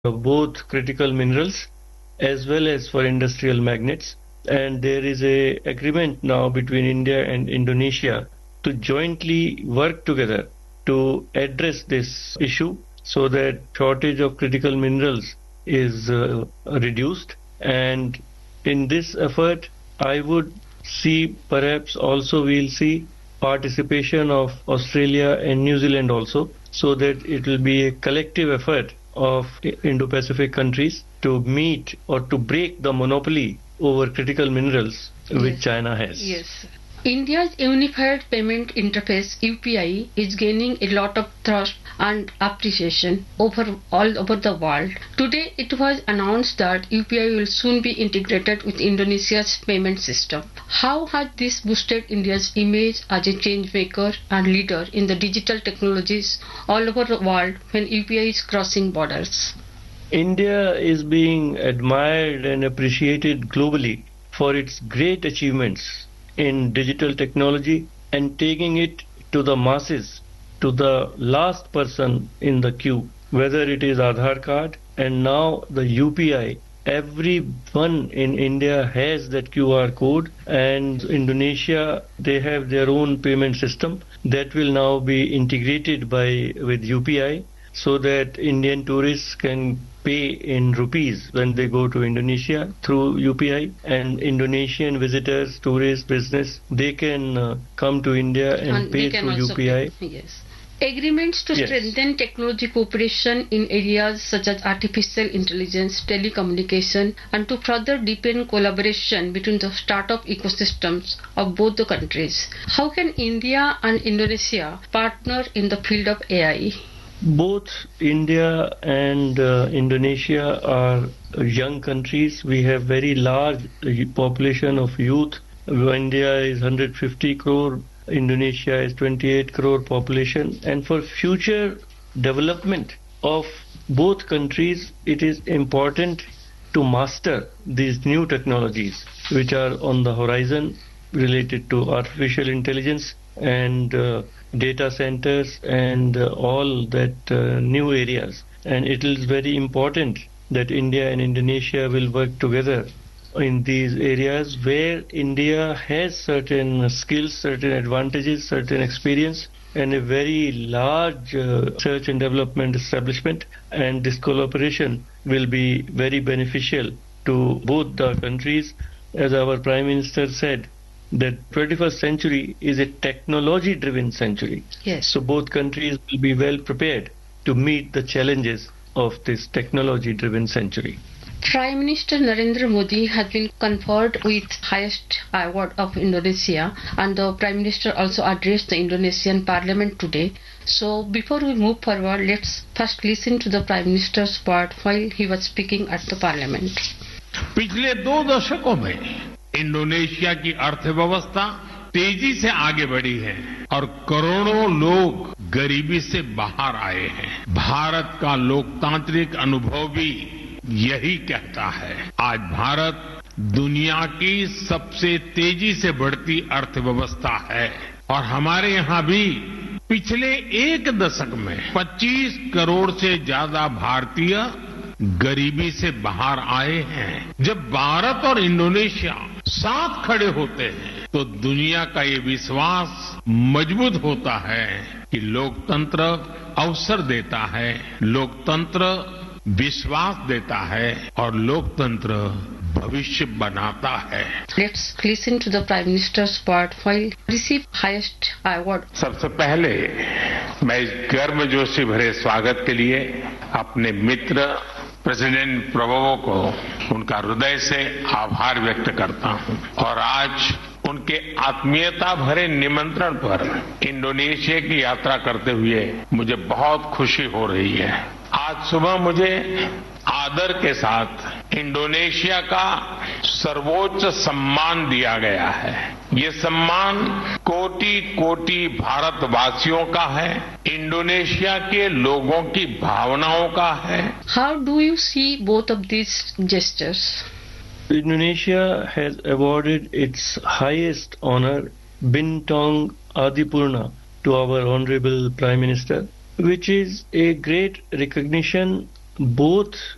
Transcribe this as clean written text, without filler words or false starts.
both critical minerals as well as for industrial magnets. And there is a agreement now between India and Indonesia to jointly work together to address this issue so that shortage of critical minerals is reduced. And in this effort, I would see perhaps also we'll see participation of Australia and New Zealand also, so that it will be a collective effort of Indo-Pacific countries to meet or to break the monopoly over critical minerals which China has. Yes. India's Unified Payment Interface UPI is gaining a lot of thrust and appreciation all over the world. Today it was announced that UPI will soon be integrated with Indonesia's payment system. How has this boosted India's image as a change maker and leader in the digital technologies all over the world when UPI is crossing borders? India is being admired and appreciated globally for its great achievements in digital technology and taking it to the masses, to the last person in the queue, whether it is Aadhaar card and now the UPI. Everyone in India has that QR code, and Indonesia, they have their own payment system that will now be integrated with UPI, so that Indian tourists can pay in rupees when they go to Indonesia through UPI, and Indonesian visitors, tourists, business, they can come to India and pay through UPI. Yes. Agreements to strengthen technology cooperation in areas such as artificial intelligence, telecommunication, and to further deepen collaboration between the startup ecosystems of both the countries. How can India and Indonesia partner in the field of AI? Both India and Indonesia are young countries. We have very large population of youth. India is 150 crore, Indonesia is 28 crore population. And for future development of both countries, it is important to master these new technologies which are on the horizon related to artificial intelligence and data centers and all that new areas. And it is very important that India and Indonesia will work together in these areas where India has certain skills, certain advantages, certain experience, and a very large research and development establishment. And this collaboration will be very beneficial to both the countries. As our Prime Minister said, that 21st century is a technology-driven century. Yes. So both countries will be well prepared to meet the challenges of this technology-driven century. Prime Minister Narendra Modi has been conferred with highest award of Indonesia, and the Prime Minister also addressed the Indonesian Parliament today. So before we move forward, let's first listen to the Prime Minister's part while he was speaking at the Parliament. पिछले 2 दशकों में Indonesia की अर्थव्यवस्था तेजी से आगे बढ़ी है और करोड़ों लोग गरीबी से बाहर आए हैं। भारत का लोकतांत्रिक अनुभव भी यही कहता है। आज भारत दुनिया की सबसे तेजी से बढ़ती अर्थव्यवस्था है और हमारे यहां भी पिछले 1 दशक में 25 करोड़ से ज्यादा भारतीय गरीबी से बाहर आए हैं। जब भारत और इंडोनेशिया साथ खड़े होते हैं तो दुनिया का ये विश्वास मजबूत होता है कि लोकतंत्र अवसर देता है, लोकतंत्र विश्वास देता है और लोकतंत्र भविष्य बनाता है। Let's listen to the Prime Minister's part while receive highest award. सबसे पहले मैं इस गर्मजोशी भरे स्वागत के लिए अपने मित्र प्रेसिडेंट प्रबोवो को उनका हृदय से आभार व्यक्त करता हूं और आज उनके आत्मीयता भरे निमंत्रण पर इंडोनेशिया की यात्रा करते हुए मुझे बहुत खुशी हो रही है। आज सुबह मुझे आदर के साथ इंडोनेशिया का सर्वोच्च सम्मान दिया गया है। ये सम्मान कोटि कोटि भारतवासियों का है, इंडोनेशिया के लोगों की भावनाओं का है। How do you see both of these gestures? Indonesia has awarded its highest honor, Bintang Adipurna, to our Honorable Prime Minister, which is a great recognition both